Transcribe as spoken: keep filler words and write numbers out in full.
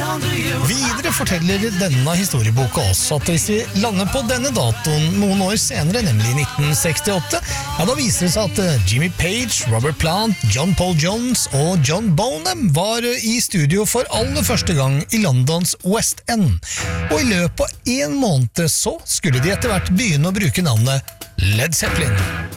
Videre forteller denne historieboka også at hvis vi lander på denne datoen noen år senere, nemlig nitten sekstiåtte, ja, da viser det seg at Jimmy Page, Robert Plant, John Paul Jones og John Bonham var i studio for aller første gang i Londons West End. Og i løpet av en måned så skulle de etter hvert begynne å bruke navnet Led Zeppelin.